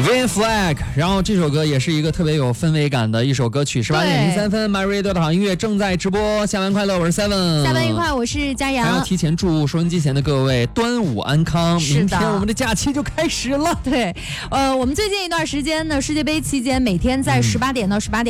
Win Flag， 然后这首歌也是一个特别有氛围感的一首歌曲。18:03分 ，My Radio 的好音乐正在直播。下班快乐，我是 Seven。 下班愉快，我是佳阳。 还要提前祝收音机前的各位端午安康。 是的， 明天我们的假期就开始了。 对，我们最近一段时间呢，世界杯期间每天在18点到18点。